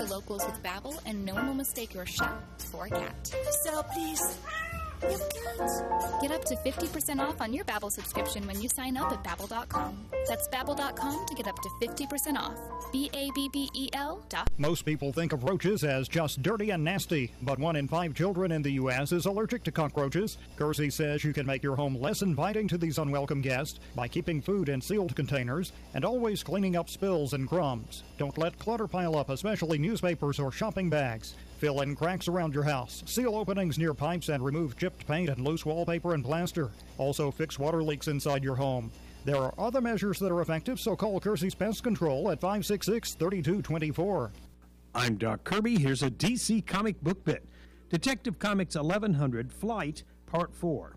the locals with Babbel, and no one will mistake your shop for a cat. Sal, please. Your cat. Get up to 50% off on your Babbel subscription when you sign up at Babbel.com. That's Babbel.com to get up to 50% off. Babbel.com. Most people think of roaches as just dirty and nasty, but 1 in 5 children in the U.S. is allergic to cockroaches. Kersey says you can make your home less inviting to these unwelcome guests by keeping food in sealed containers and always cleaning up spills and crumbs. Don't let clutter pile up, especially newspapers or shopping bags. Fill in cracks around your house, seal openings near pipes, and remove chipped paint and loose wallpaper and plaster. Also, fix water leaks inside your home. There are other measures that are effective, so call Kersey's Pest Control at 566-3224. I'm Doc Kirby. Here's a DC comic book bit. Detective Comics 1100 Flight, Part 4.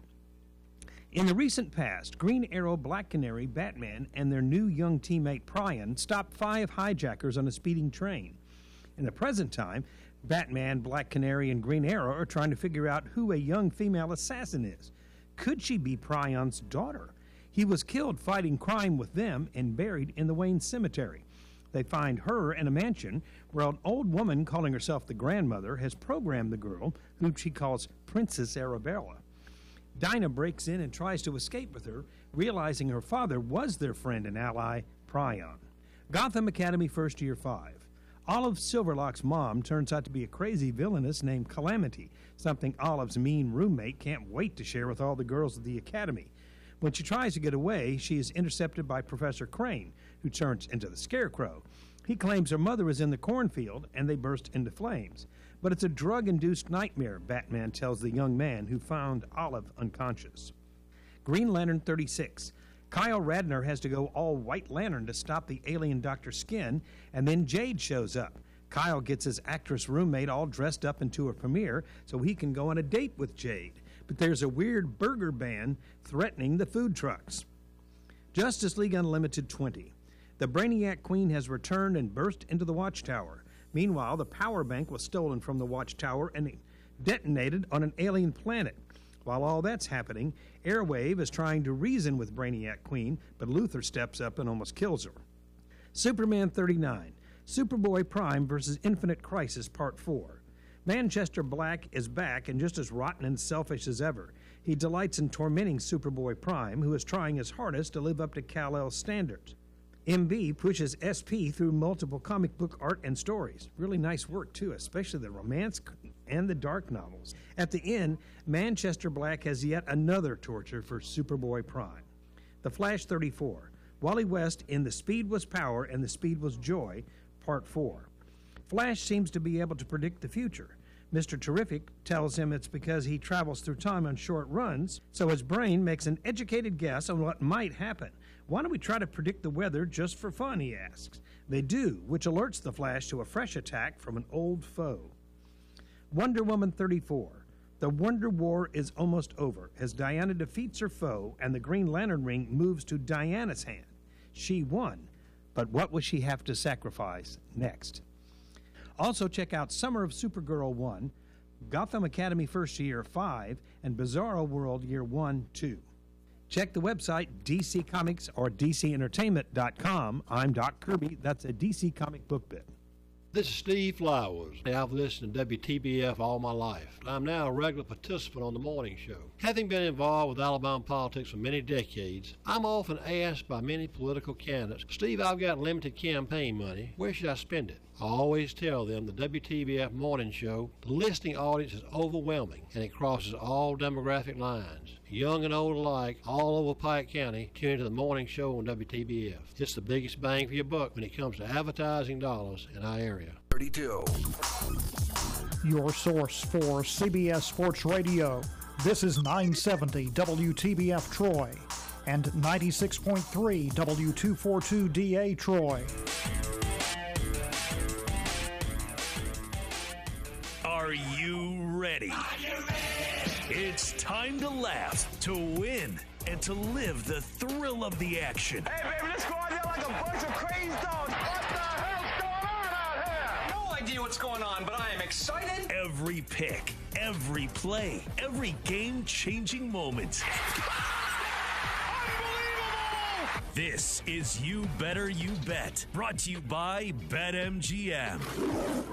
In the recent past, Green Arrow, Black Canary, Batman, and their new young teammate Prion stopped 5 hijackers on a speeding train. In the present time, Batman, Black Canary, and Green Arrow are trying to figure out who a young female assassin is. Could she be Prion's daughter? He was killed fighting crime with them and buried in the Wayne Cemetery. They find her in a mansion where an old woman calling herself the grandmother has programmed the girl, whom she calls Princess Arabella. Dinah breaks in and tries to escape with her, realizing her father was their friend and ally, Prion. Gotham Academy First Year 5. Olive Silverlock's mom turns out to be a crazy villainess named Calamity, something Olive's mean roommate can't wait to share with all the girls of the academy. When she tries to get away, she is intercepted by Professor Crane, who turns into the Scarecrow. He claims her mother is in the cornfield, and they burst into flames. But it's a drug-induced nightmare, Batman tells the young man who found Olive unconscious. Green Lantern 36. Kyle Radner has to go all White Lantern to stop the alien Dr. Skin, and then Jade shows up. Kyle gets his actress roommate all dressed up into a premiere so he can go on a date with Jade. But there's a weird burger ban threatening the food trucks. Justice League Unlimited 20. The Brainiac Queen has returned and burst into the Watchtower. Meanwhile, the power bank was stolen from the Watchtower and detonated on an alien planet. While all that's happening, Airwave is trying to reason with Brainiac Queen, but Luthor steps up and almost kills her. Superman 39. Superboy Prime vs. Infinite Crisis Part 4. Manchester Black is back and just as rotten and selfish as ever. He delights in tormenting Superboy Prime, who is trying his hardest to live up to Kal-El's standards. MB pushes SP through multiple comic book art and stories. Really nice work, too, especially the romance and the dark novels. At the end, Manchester Black has yet another torture for Superboy Prime. The Flash 34. Wally West in The Speed Was Power and The Speed Was Joy, Part 4. Flash seems to be able to predict the future. Mr. Terrific tells him it's because he travels through time on short runs, so his brain makes an educated guess on what might happen. Why don't we try to predict the weather just for fun, he asks. They do, which alerts the Flash to a fresh attack from an old foe. Wonder Woman 34. The Wonder War is almost over as Diana defeats her foe and the Green Lantern ring moves to Diana's hand. She won, but what will she have to sacrifice next? Also check out Summer of Supergirl 1, Gotham Academy First Year 5, and Bizarro World Year 1, 2. Check the website DC Comics or DCEntertainment.com. I'm Doc Kirby. That's a DC comic book bit. This is Steve Flowers. I've listened to WTBF all my life. I'm now a regular participant on the morning show. Having been involved with Alabama politics for many decades, I'm often asked by many political candidates, Steve, I've got limited campaign money. Where should I spend it? I always tell them the WTBF morning show, the listening audience is overwhelming and it crosses all demographic lines. Young and old alike, all over Pike County, tune into the morning show on WTBF. It's the biggest bang for your buck when it comes to advertising dollars in our area. 32. Your source for CBS Sports Radio. This is 970 WTBF Troy and 96.3 W242DA Troy. Are you ready? It's time to laugh, to win, and to live the thrill of the action. Hey, baby, let's go out there like a bunch of crazy dogs. What the hell's going on out here? No idea what's going on, but I am excited. Every pick, every play, every game-changing moment. Unbelievable! This is You Better You Bet, brought to you by BetMGM.